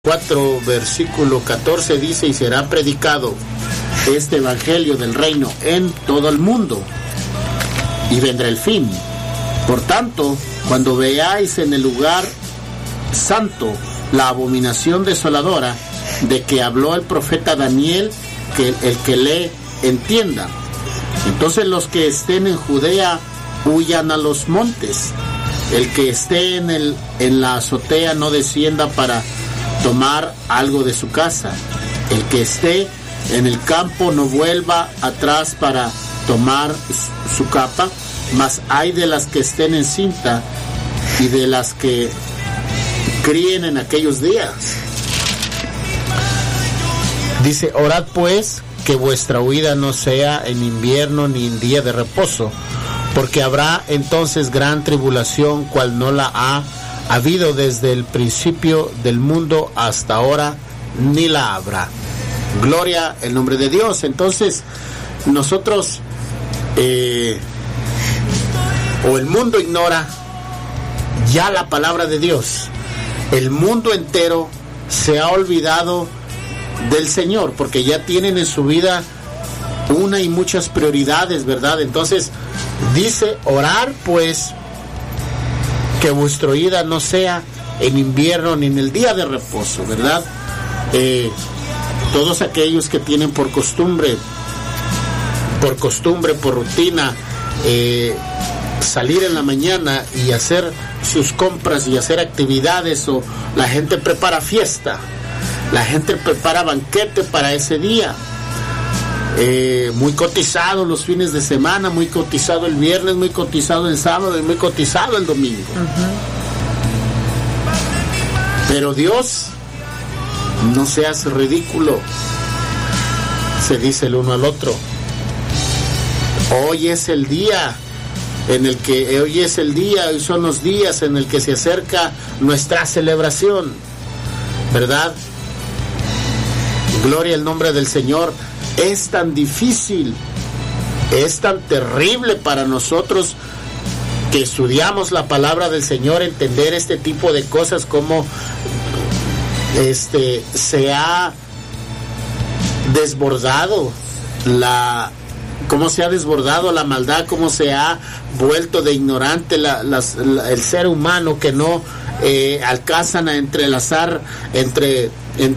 4, versículo 14 dice: y será predicado este evangelio del reino en todo el mundo, y vendrá el fin. Por tanto, cuando veáis en el lugar santo la abominación desoladora de que habló el profeta Daniel, que el que lee entienda. Entonces los que estén en Judea huyan a los montes. El que esté en la azotea no descienda para tomar algo de su casa. El que esté en el campo no vuelva atrás para tomar su capa. Mas hay de las que estén en cinta y de las que críen en aquellos días. Dice: orad pues que vuestra huida no sea en invierno ni en día de reposo, porque habrá entonces gran tribulación, cual no la ha habido desde el principio del mundo hasta ahora, ni la habrá. Gloria al nombre de Dios. Entonces, nosotros, o el mundo ignora ya la palabra de Dios. El mundo entero se ha olvidado del Señor, porque ya tienen en su vida una y muchas prioridades, ¿verdad? Entonces dice: orar pues que vuestra ida no sea en invierno ni en el día de reposo, ¿verdad? Todos aquellos que tienen por costumbre, por rutina, salir en la mañana y hacer sus compras y hacer actividades, o la gente prepara fiesta, la gente prepara banquete para ese día, muy cotizado los fines de semana, muy cotizado el viernes, muy cotizado el sábado y muy cotizado el domingo. Pero Dios no se hace ridículo, se dice el uno al otro: hoy es el día hoy son los días en el que se acerca nuestra celebración, ¿verdad? Gloria al nombre del Señor. Es tan difícil, es tan terrible para nosotros que estudiamos la palabra del Señor entender este tipo de cosas, como se ha desbordado cómo se ha desbordado la maldad, cómo se ha vuelto de ignorante el ser humano, que no alcanzan a entrelazar entre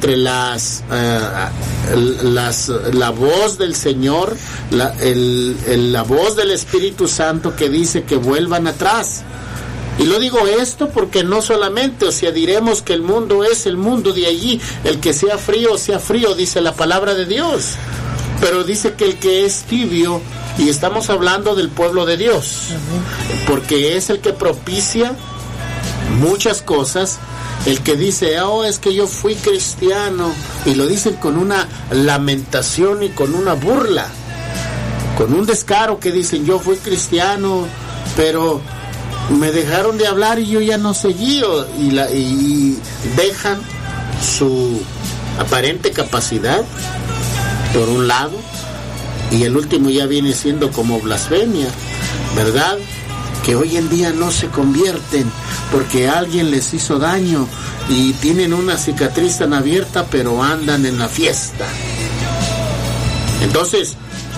la voz del Señor, la voz del Espíritu Santo, que dice que vuelvan atrás. Y lo digo esto porque no solamente, diremos que el mundo es el mundo de allí, el que sea frío, dice la palabra de Dios. Pero dice que el que es tibio, y estamos hablando del pueblo de Dios, porque es el que propicia muchas cosas, el que dice: oh, es que yo fui cristiano, y lo dicen con una lamentación y con una burla, con un descaro, que dicen: yo fui cristiano, pero me dejaron de hablar y yo ya no seguí, y dejan su aparente capacidad por un lado, y el último ya viene siendo como blasfemia, ¿verdad? Que hoy en día no se convierten porque alguien les hizo daño y tienen una cicatriz tan abierta, pero andan en la fiesta. Entonces,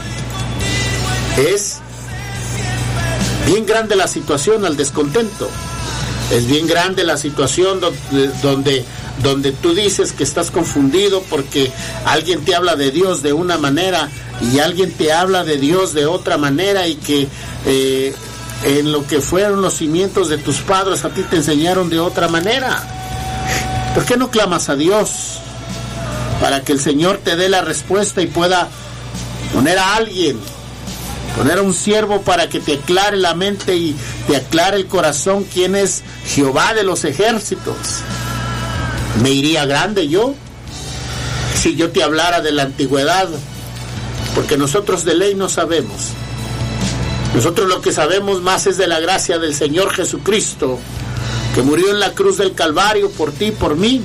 es bien grande la situación al descontento. Es bien grande la situación donde tú dices que estás confundido porque alguien te habla de Dios de una manera y alguien te habla de Dios de otra manera, y que en lo que fueron los cimientos de tus padres a ti te enseñaron de otra manera. ¿Por qué no clamas a Dios para que el Señor te dé la respuesta y pueda poner a alguien, poner a un siervo para que te aclare la mente y te aclare el corazón quién es Jehová de los ejércitos? Me iría grande yo si yo te hablara de la antigüedad, porque nosotros de ley no sabemos. Nosotros lo que sabemos más es de la gracia del Señor Jesucristo, que murió en la cruz del Calvario por ti y por mí,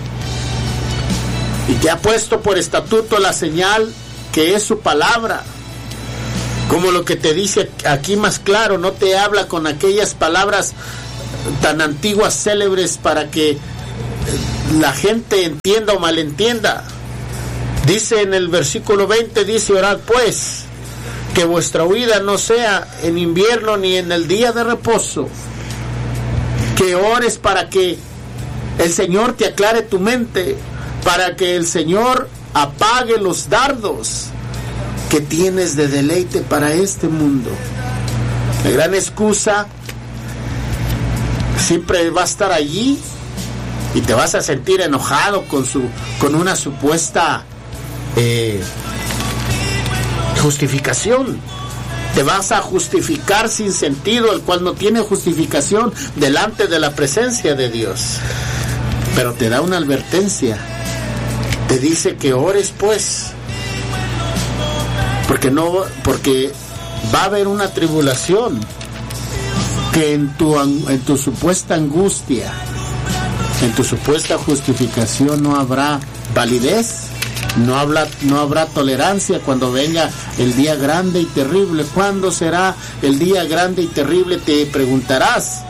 y que ha puesto por estatuto la señal que es su palabra. Como lo que te dice aquí más claro, no te habla con aquellas palabras tan antiguas, célebres, para que la gente entienda o malentienda. Dice en el versículo 20, dice: orad pues, que vuestra huida no sea en invierno ni en el día de reposo. Que ores para que el Señor te aclare tu mente, para que el Señor apague los dardos que tienes de deleite para este mundo. La gran excusa siempre va a estar allí y te vas a sentir enojado con una supuesta justificación. Te vas a justificar sin sentido, el cual no tiene justificación delante de la presencia de Dios. Pero te da una advertencia. Te dice que ores pues, porque va a haber una tribulación, que en tu supuesta angustia, en tu supuesta justificación no habrá validez, no habrá tolerancia cuando venga el día grande y terrible. ¿Cuándo será el día grande y terrible? Te preguntarás.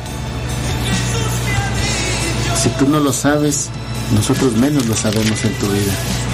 Si tú no lo sabes, nosotros menos lo sabemos en tu vida.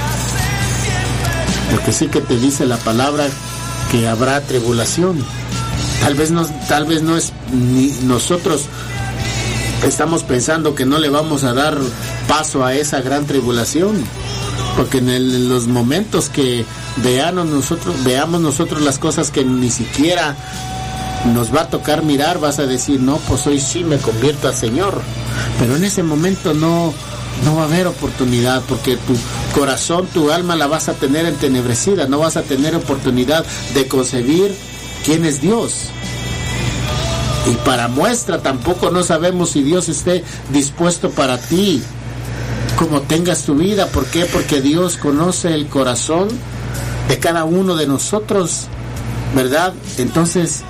Porque sí que te dice la palabra que habrá tribulación. Tal vez no es ni nosotros estamos pensando que no le vamos a dar paso a esa gran tribulación, porque en los momentos que veamos nosotros las cosas que ni siquiera nos va a tocar mirar, vas a decir: no, pues hoy sí me convierto al Señor. Pero en ese momento no va a haber oportunidad, porque tu corazón, tu alma la vas a tener entenebrecida, no vas a tener oportunidad de concebir quién es Dios. Y para muestra, tampoco no sabemos si Dios esté dispuesto para ti, como tengas tu vida. ¿Por qué? Porque Dios conoce el corazón de cada uno de nosotros, ¿verdad? Entonces,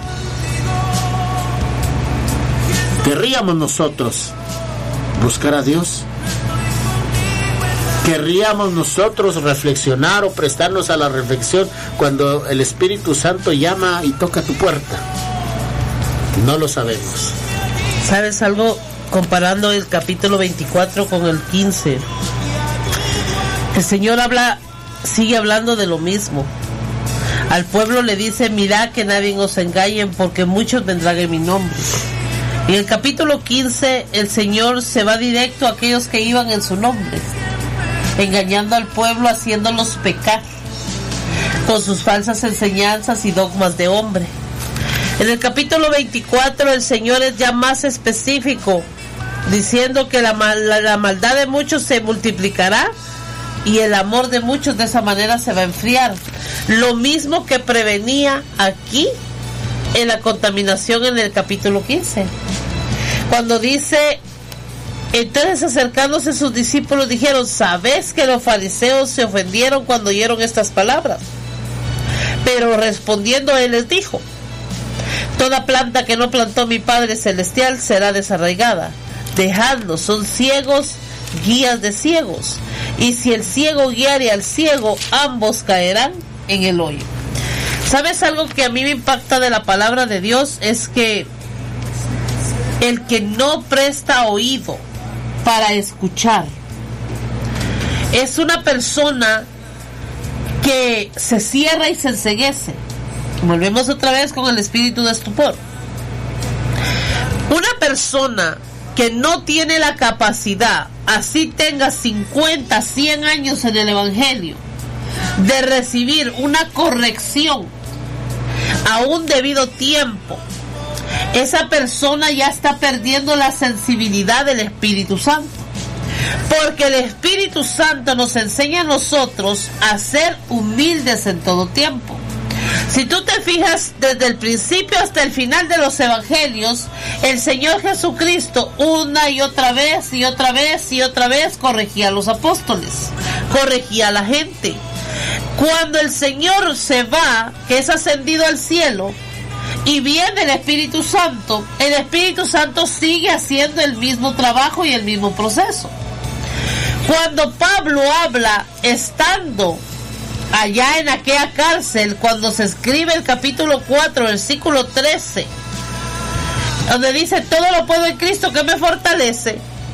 querríamos nosotros buscar a Dios. Querríamos nosotros reflexionar o prestarnos a la reflexión cuando el Espíritu Santo llama y toca tu puerta. No lo sabemos. ¿Sabes algo? Comparando el capítulo 24 con el 15, el Señor sigue hablando de lo mismo. Al pueblo le dice: mirad que nadie os engañen, porque muchos vendrán en mi nombre. Y en el capítulo 15 el Señor se va directo a aquellos que iban en su nombre, engañando al pueblo, haciéndolos pecar con sus falsas enseñanzas y dogmas de hombre. En el capítulo 24 el Señor es ya más específico, diciendo que la maldad de muchos se multiplicará y el amor de muchos de esa manera se va a enfriar. Lo mismo que prevenía aquí en la contaminación en el capítulo 15. Cuando dice: entonces acercándose sus discípulos dijeron: ¿sabes que los fariseos se ofendieron cuando oyeron estas palabras? Pero respondiendo él les dijo: toda planta que no plantó mi Padre Celestial será desarraigada. Dejadlos, son ciegos, guías de ciegos. Y si el ciego guiare al ciego, ambos caerán en el hoyo. ¿Sabes algo que a mí me impacta de la palabra de Dios? Es que el que no presta oído para escuchar es una persona que se cierra y se enceguece. Volvemos otra vez con el espíritu de estupor. Una persona que no tiene la capacidad, así tenga 50, 100 años en el Evangelio, de recibir una corrección a un debido tiempo, esa persona ya está perdiendo la sensibilidad del Espíritu Santo. Porque el Espíritu Santo nos enseña a nosotros a ser humildes en todo tiempo. Si tú te fijas, desde el principio hasta el final de los evangelios, el Señor Jesucristo una y otra vez y otra vez y otra vez corregía a los apóstoles, corregía a la gente. Cuando el Señor se va, que es ascendido al cielo, y viene el Espíritu Santo sigue haciendo el mismo trabajo y el mismo proceso. Cuando Pablo habla estando allá en aquella cárcel, cuando se escribe el capítulo 4, versículo 13, donde dice: todo lo puedo en Cristo que me fortalece,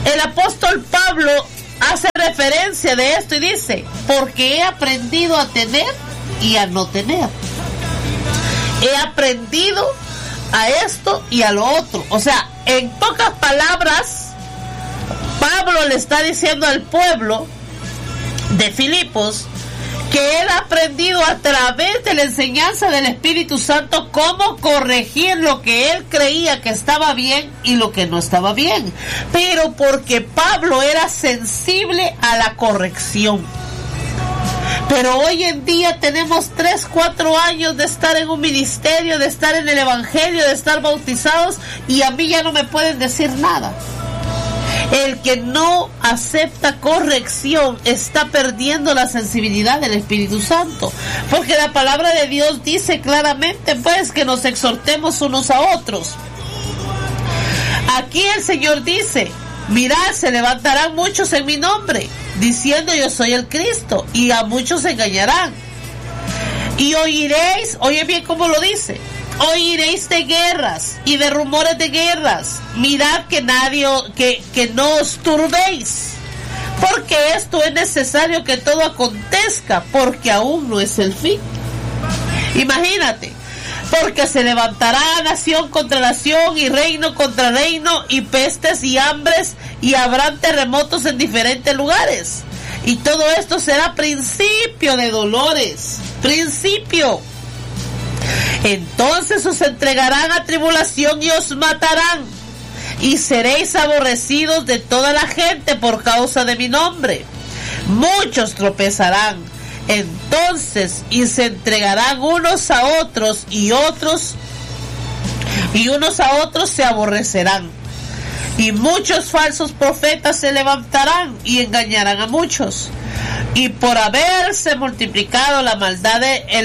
el apóstol Pablo hace referencia de esto y dice, porque he aprendido a tener y a no tener. He aprendido a esto y a lo otro. O sea, en pocas palabras, Pablo le está diciendo al pueblo de Filipos que él ha aprendido a través de la enseñanza del Espíritu Santo cómo corregir lo que él creía que estaba bien y lo que no estaba bien. Pero porque Pablo era sensible a la corrección. Pero hoy en día tenemos 3, 4 años de estar en un ministerio, de estar en el evangelio, de estar bautizados, y a mí ya no me pueden decir nada. El que no acepta corrección está perdiendo la sensibilidad del Espíritu Santo, porque la palabra de Dios dice claramente pues que nos exhortemos unos a otros. Aquí el Señor dice, mirad, se levantarán muchos en mi nombre, diciendo yo soy el Cristo, y a muchos se engañarán. Y oiréis, oye bien cómo lo dice, oiréis de guerras y de rumores de guerras. Mirad que no os turbéis, porque esto es necesario que todo acontezca, porque aún no es el fin. Imagínate, porque se levantará nación contra nación y reino contra reino, y pestes y hambres, y habrán terremotos en diferentes lugares. Y todo esto será principio de dolores. Principio. Entonces os entregarán a tribulación y os matarán, y seréis aborrecidos de toda la gente por causa de mi nombre. Muchos tropezarán entonces y se entregarán unos a otros, y unos a otros se aborrecerán. Y muchos falsos profetas se levantarán y engañarán a muchos. Y por haberse multiplicado la maldad,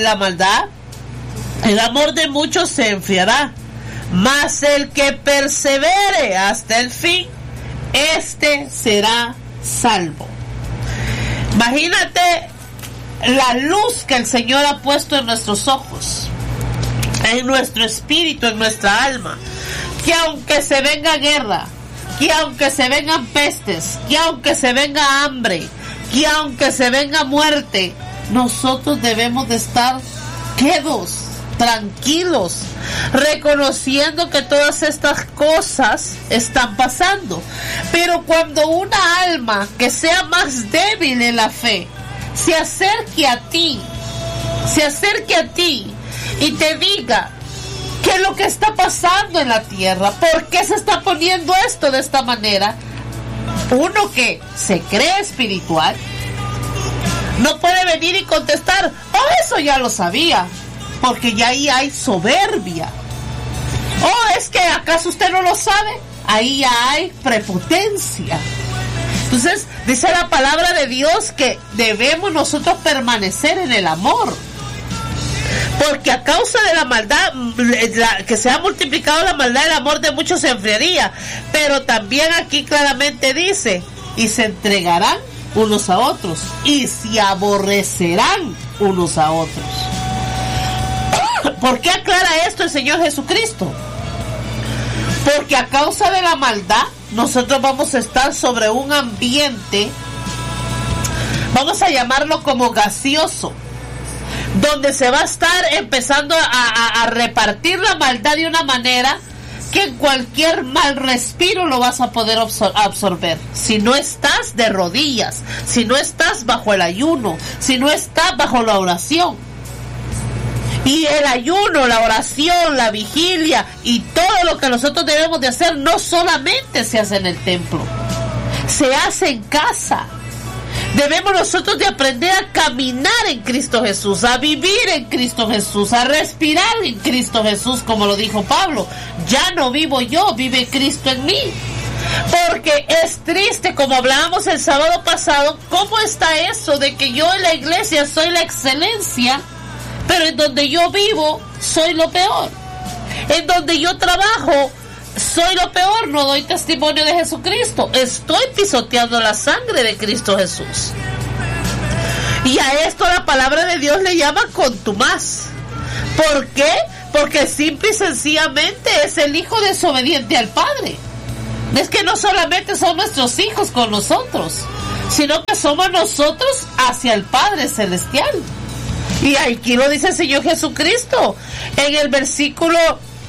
el amor de muchos se enfriará. Mas el que persevere hasta el fin, este será salvo. Imagínate la luz que el Señor ha puesto en nuestros ojos, en nuestro espíritu, en nuestra alma, que aunque se venga guerra, que aunque se vengan pestes, que aunque se venga hambre, que aunque se venga muerte, nosotros debemos de estar quedos, tranquilos, reconociendo que todas estas cosas están pasando. Pero cuando una alma que sea más débil en la fe se acerque a ti y te diga qué es lo que está pasando en la tierra, por qué se está poniendo esto de esta manera, uno que se cree espiritual no puede venir y contestar, oh, eso ya lo sabía, porque ya ahí hay soberbia. Oh, es que acaso usted no lo sabe, ahí ya hay prepotencia. Entonces dice la palabra de Dios que debemos nosotros permanecer en el amor, porque a causa de la maldad que se ha multiplicado la maldad, el amor de muchos se enfriaría. Pero también aquí claramente dice, y se entregarán unos a otros, y se aborrecerán unos a otros. ¿Por qué aclara esto el Señor Jesucristo? Porque a causa de la maldad nosotros vamos a estar sobre un ambiente, vamos a llamarlo como gaseoso, donde se va a estar empezando a repartir la maldad de una manera que en cualquier mal respiro lo vas a poder absorber. Si no estás de rodillas, si no estás bajo el ayuno, si no estás bajo la oración. Y el ayuno, la oración, la vigilia y todo lo que nosotros debemos de hacer no solamente se hace en el templo, se hace en casa. Debemos nosotros de aprender a caminar en Cristo Jesús, a vivir en Cristo Jesús, a respirar en Cristo Jesús, como lo dijo Pablo. Ya no vivo yo, vive Cristo en mí. Porque es triste, como hablábamos el sábado pasado, ¿cómo está eso de que yo en la iglesia soy la excelencia, pero en donde yo vivo soy lo peor? En donde yo trabajo soy lo peor, no doy testimonio de Jesucristo, estoy pisoteando la sangre de Cristo Jesús. Y a esto la palabra de Dios le llama contumaz. ¿Por qué? Porque simple y sencillamente es el hijo desobediente al Padre. Es que no solamente son nuestros hijos con nosotros, sino que somos nosotros hacia el Padre Celestial. Y aquí lo dice el Señor Jesucristo en el versículo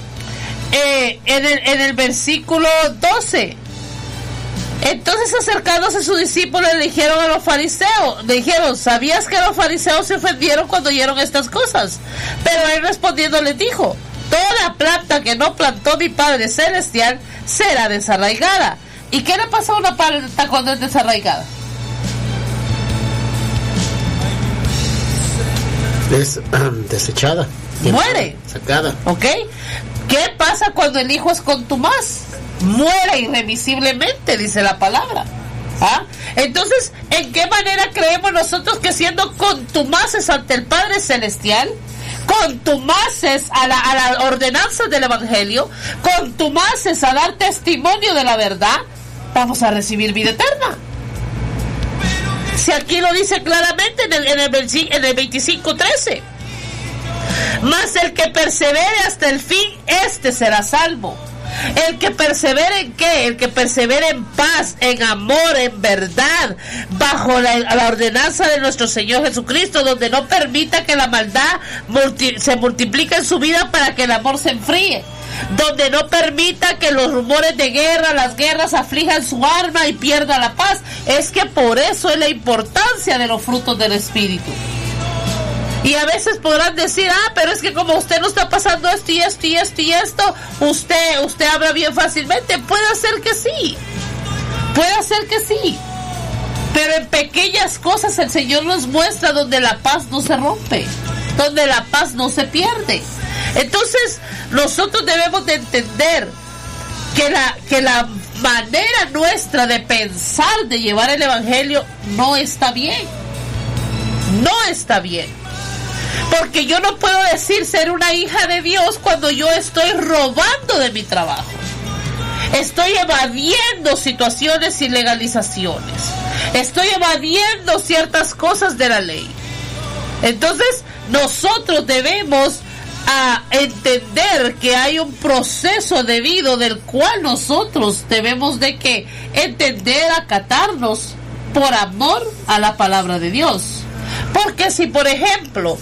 en el versículo 12. Entonces, acercándose a sus discípulos, le dijeron a los fariseos, le dijeron: ¿sabías que los fariseos se ofendieron cuando oyeron estas cosas? Pero él respondiendo les dijo: toda planta que no plantó mi Padre Celestial será desarraigada. ¿Y qué le pasa a una planta cuando es desarraigada? Es desechada. Muere. Sacada. ¿Ok? ¿Qué pasa cuando el hijo es contumaz? Muere irremisiblemente, dice la palabra. ¿Ah? Entonces, ¿en qué manera creemos nosotros que siendo contumaces ante el Padre Celestial, contumaces a la ordenanza del Evangelio, contumaces a dar testimonio de la verdad, vamos a recibir vida eterna? Si aquí lo dice claramente en el 25:13. Mas el que persevere hasta el fin, este será salvo. El que persevere ¿en qué? El que persevere en paz, en amor, en verdad, bajo la ordenanza de nuestro Señor Jesucristo, donde no permita que la maldad se multiplique en su vida para que el amor se enfríe, donde no permita que los rumores de guerra, las guerras aflijan su alma y pierda la paz. Es que por eso es la importancia de los frutos del Espíritu. Y a veces podrán decir: pero es que como usted no está pasando esto y esto y esto y esto, usted habla bien fácilmente. Puede ser que sí, pero en pequeñas cosas el Señor nos muestra donde la paz no se rompe, donde la paz no se pierde. Entonces nosotros debemos de entender que la manera nuestra de pensar, de llevar el Evangelio, no está bien. Porque yo no puedo decir ser una hija de Dios cuando yo estoy robando de mi trabajo. Estoy evadiendo situaciones y legalizaciones. Estoy evadiendo ciertas cosas de la ley. Entonces, nosotros debemos entender que hay un proceso debido del cual nosotros debemos de que entender, acatarnos por amor a la palabra de Dios. Porque si, por ejemplo,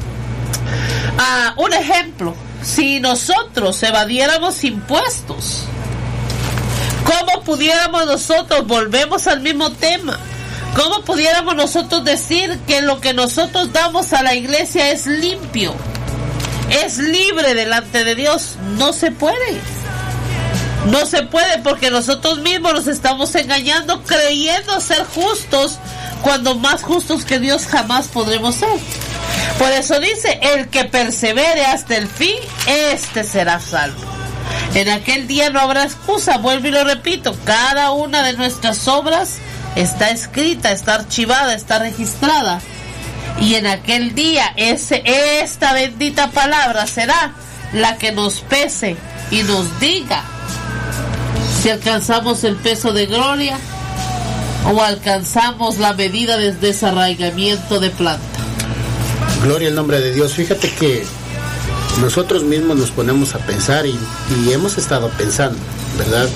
si nosotros evadiéramos impuestos, ¿cómo pudiéramos nosotros, volvemos al mismo tema, cómo pudiéramos nosotros decir que lo que nosotros damos a la iglesia es limpio, es libre delante de Dios? No se puede, porque nosotros mismos nos estamos engañando creyendo ser justos, cuando más justos que Dios jamás podremos ser. Por eso dice: el que persevere hasta el fin, este será salvo. En aquel día no habrá excusa, vuelvo y lo repito, cada una de nuestras obras está escrita, está archivada, está registrada. Y en aquel día esta bendita palabra será la que nos pese y nos diga si alcanzamos el peso de gloria o alcanzamos la medida de desarraigamiento de planta. Gloria al nombre de Dios. Fíjate que nosotros mismos nos ponemos a pensar y hemos estado pensando, ¿verdad?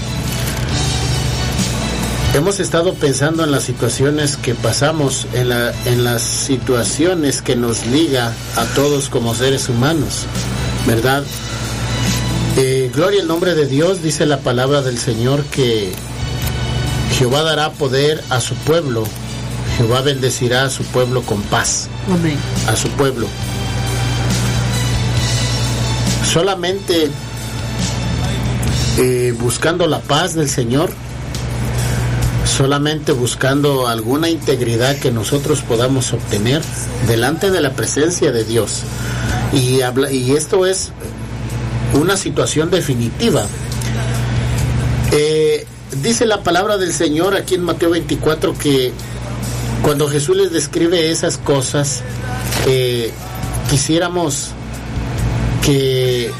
Hemos estado pensando en las situaciones que pasamos, en las situaciones que nos liga a todos como seres humanos, ¿verdad? Gloria al nombre de Dios. Dice la palabra del Señor que Jehová dará poder a su pueblo. Jehová bendecirá a su pueblo con paz. Amén. A su pueblo. Solamente buscando la paz del Señor, solamente buscando alguna integridad que nosotros podamos obtener delante de la presencia de Dios. Y esto es una situación definitiva. Dice la palabra del Señor aquí en Mateo 24 que cuando Jesús les describe esas cosas, quisiéramos que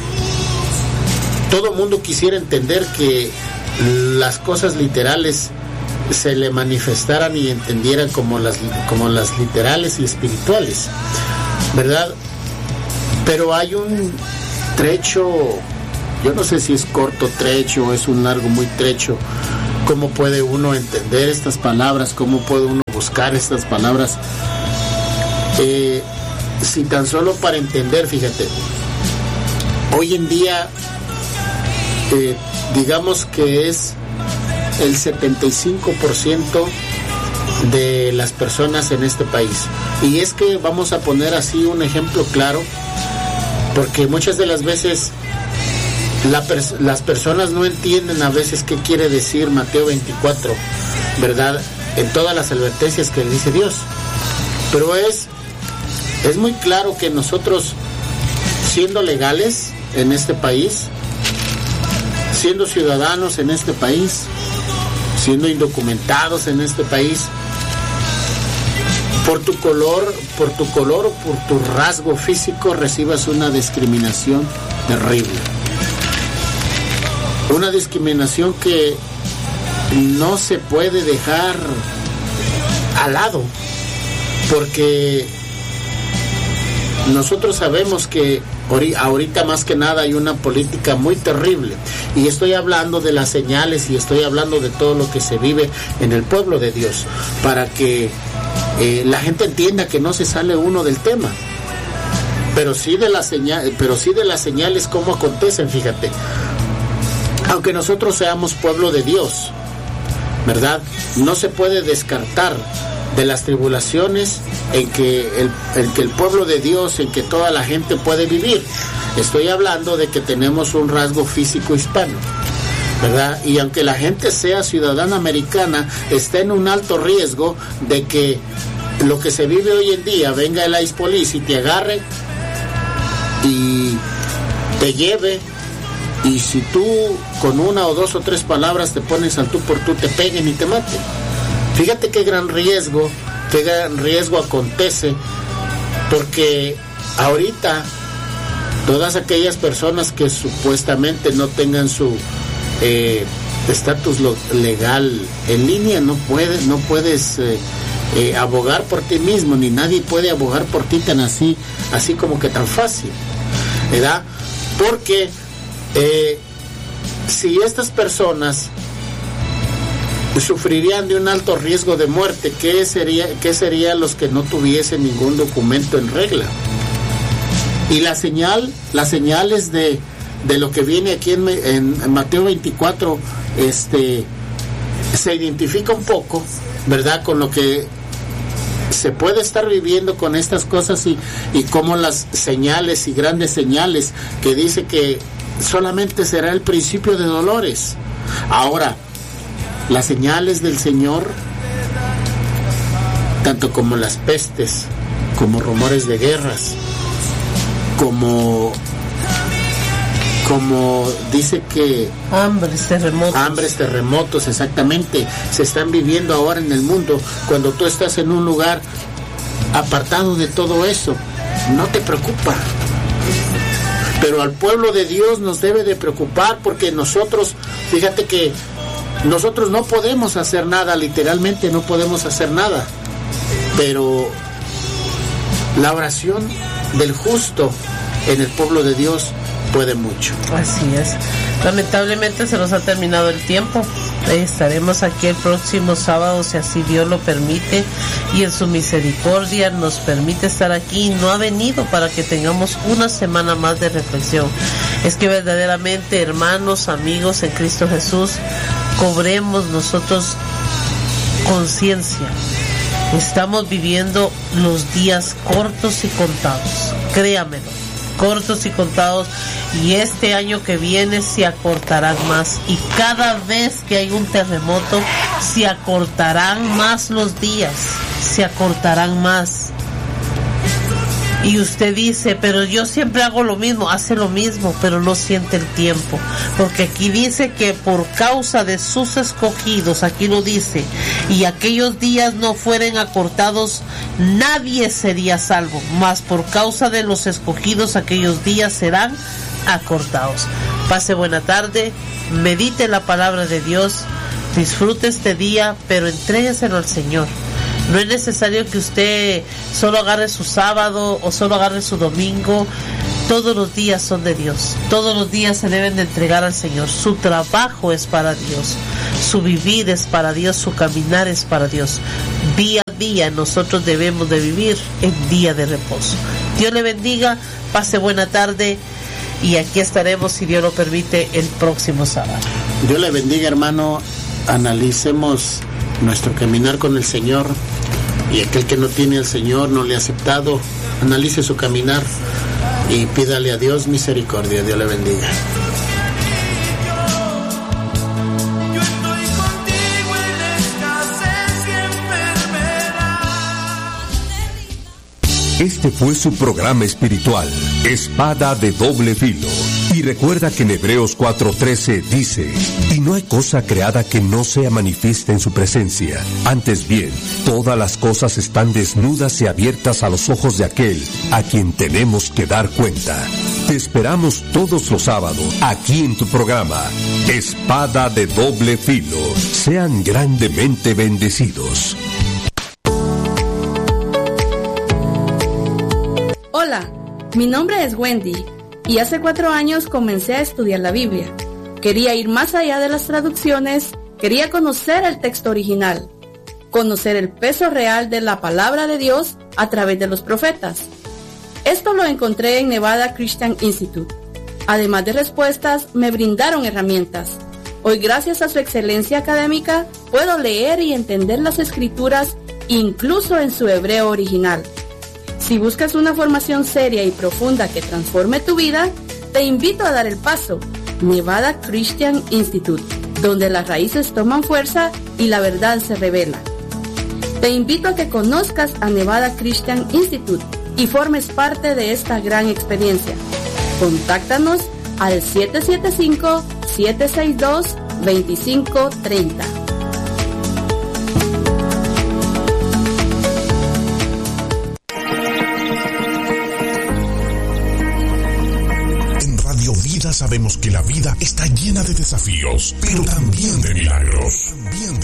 todo mundo quisiera entender que las literales se le manifestaran y entendieran como las literales y espirituales, ¿verdad? Pero hay un trecho yo no sé si es corto trecho o es un largo muy trecho, cómo puede uno entender estas palabras, cómo puede uno buscar estas palabras, si tan solo para entender, fíjate, hoy en día, digamos que es el 75% de las personas en este país. Y es que vamos a poner así un ejemplo claro, porque muchas de las veces las personas no entienden a veces qué quiere decir Mateo 24, ¿verdad? En todas las advertencias que dice Dios. Pero es muy claro que nosotros, siendo legales en este país, siendo ciudadanos en este país, siendo indocumentados en este país, por tu color o por tu rasgo físico recibas una discriminación terrible. Una discriminación que no se puede dejar al lado, porque nosotros sabemos que ahorita más que nada hay una política muy terrible, y estoy hablando de las señales y estoy hablando de todo lo que se vive en el pueblo de Dios, para que la gente entienda que no se sale uno del tema, pero sí de las señales cómo acontecen. Fíjate, aunque nosotros seamos pueblo de Dios, ¿verdad? No se puede descartar de las tribulaciones en que el pueblo de Dios, en que toda la gente puede vivir. Estoy hablando de que tenemos un rasgo físico hispano, ¿verdad? Y aunque la gente sea ciudadana americana, está en un alto riesgo de que lo que se vive hoy en día, venga el ICE Police y te agarre y te lleve, y si tú con una o dos o tres palabras te pones al tú por tú, te peguen y te maten. Fíjate qué gran riesgo acontece, porque ahorita todas aquellas personas que supuestamente no tengan su estatus legal en línea, no puedes abogar por ti mismo, ni nadie puede abogar por ti tan así como que tan fácil, ¿verdad? Porque si estas personas sufrirían de un alto riesgo de muerte, ¿qué sería los que no tuviesen ningún documento en regla? Y las señales de lo que viene aquí en Mateo 24 se identifica un poco, ¿verdad?, con lo que se puede estar viviendo con estas cosas, y como las señales y grandes señales que dice que solamente será el principio de dolores. Ahora, las señales del Señor, tanto como las pestes, como rumores de guerras, como dice que hambres, terremotos, exactamente, se están viviendo ahora en el mundo. Cuando tú estás en un lugar apartado de todo eso, no te preocupa. Pero al pueblo de Dios nos debe de preocupar, porque nosotros, fíjate que nosotros no podemos hacer nada, literalmente no podemos hacer nada, pero la oración del justo en el pueblo de Dios puede mucho. Así es. Lamentablemente se nos ha terminado el tiempo. Estaremos aquí el próximo sábado, si así Dios lo permite, y en su misericordia nos permite estar aquí. No ha venido para que tengamos una semana más de reflexión. Es que verdaderamente, hermanos, amigos en Cristo Jesús, cobremos nosotros conciencia. Estamos viviendo los días cortos y contados, créamelo, cortos y contados, y este año que viene se acortarán más, y cada vez que hay un terremoto se acortarán más los días, se acortarán más. Y usted dice, pero yo siempre hago lo mismo. Hace lo mismo, pero no siente el tiempo, porque aquí dice que por causa de sus escogidos, aquí lo dice, y aquellos días no fueren acortados, nadie sería salvo, mas por causa de los escogidos aquellos días serán acortados. Pase buena tarde, medite la palabra de Dios, disfrute este día, pero entrégueselo al Señor. No es necesario que usted solo agarre su sábado o solo agarre su domingo. Todos los días son de Dios. Todos los días se deben de entregar al Señor. Su trabajo es para Dios. Su vivir es para Dios. Su caminar es para Dios. Día a día nosotros debemos de vivir en día de reposo. Dios le bendiga. Pase buena tarde. Y aquí estaremos, si Dios lo permite, el próximo sábado. Dios le bendiga, hermano. Analicemos nuestro caminar con el Señor. Y aquel que no tiene al Señor, no le ha aceptado, analice su caminar y pídale a Dios misericordia. Dios le bendiga. Este fue su programa espiritual, Espada de Doble Filo. Y recuerda que en Hebreos 4:13 dice: y no hay cosa creada que no sea manifiesta en su presencia. Antes bien, todas las cosas están desnudas y abiertas a los ojos de aquel a quien tenemos que dar cuenta. Te esperamos todos los sábados, aquí en tu programa, Espada de Doble Filo. Sean grandemente bendecidos. Hola, mi nombre es Wendy y hace 4 años comencé a estudiar la Biblia. Quería ir más allá de las traducciones, quería conocer el texto original, conocer el peso real de la palabra de Dios a través de los profetas. Esto lo encontré en Nevada Christian Institute. Además de respuestas, me brindaron herramientas. Hoy, gracias a su excelencia académica, puedo leer y entender las escrituras incluso en su hebreo original. Si buscas una formación seria y profunda que transforme tu vida, te invito a dar el paso. Nevada Christian Institute, donde las raíces toman fuerza y la verdad se revela. Te invito a que conozcas a Nevada Christian Institute y formes parte de esta gran experiencia. Contáctanos al 775-762-2530. Sabemos que la vida está llena de desafíos, pero también de milagros.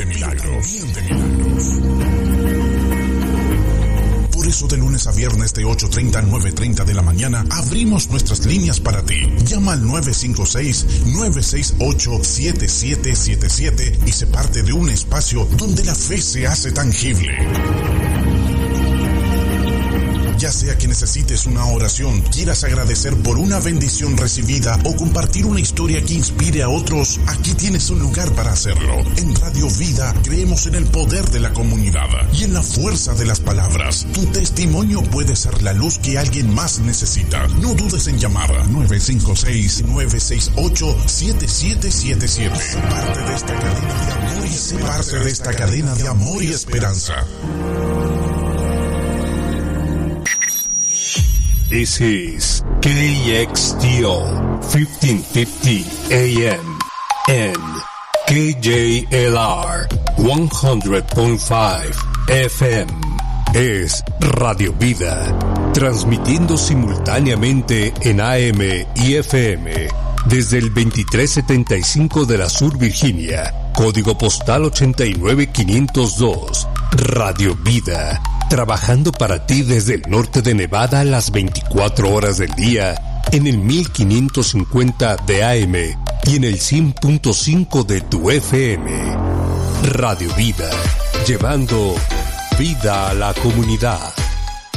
Por eso de lunes a viernes de 8:30 a 9:30 de la mañana abrimos nuestras líneas para ti. Llama al 956-968-7777 y sé parte de un espacio donde la fe se hace tangible. Ya sea que necesites una oración, quieras agradecer por una bendición recibida o compartir una historia que inspire a otros, aquí tienes un lugar para hacerlo. En Radio Vida creemos en el poder de la comunidad y en la fuerza de las palabras. Tu testimonio puede ser la luz que alguien más necesita. No dudes en llamar 956-968-7777. Sé parte de esta cadena de amor y sé parte de esta cadena de amor y esperanza. This is KXTO 1550 AM and KJLR 100.5 FM. Es Radio Vida, transmitiendo simultáneamente en AM y FM desde el 2375 de la Sur Virginia, código postal 89502. Radio Vida, trabajando para ti desde el norte de Nevada las 24 horas del día en el 1550 de AM y en el 100.5 de tu FM. Radio Vida, llevando vida a la comunidad.